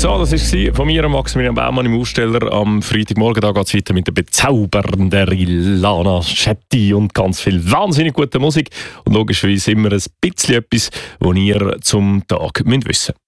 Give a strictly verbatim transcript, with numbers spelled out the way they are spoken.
So, das war von mir, Maximilian Baumann, im Aussteller am Freitagmorgen. Da geht es weiter mit der bezaubernden Ilana Schetti und ganz viel wahnsinnig guter Musik. Und logischerweise immer ein bisschen etwas, was ihr zum Tag wissen müsst.